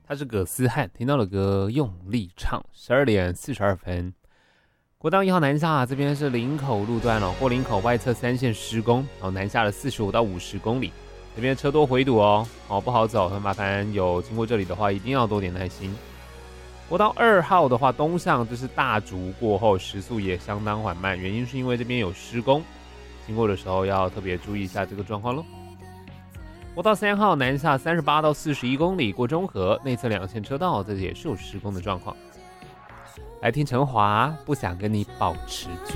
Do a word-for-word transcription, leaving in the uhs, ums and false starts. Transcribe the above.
他是葛思翰，听到了歌用力唱。十二点四十二分，国道一号南下，这边是林口路段哦，过林口外侧三线施工，然后南下了四十五到五十公里，这边车多回堵哦，哦不好走，很麻烦，有经过这里的话一定要多点耐心。国道二号的话，东向就是大竹过后，时速也相当缓慢，原因是因为这边有施工，经过的时候要特别注意一下这个状况咯。国道三号南下三十八到四十一公里，过中和内侧两线车道，这也是有施工的状况。来听陈华，不想跟你保持距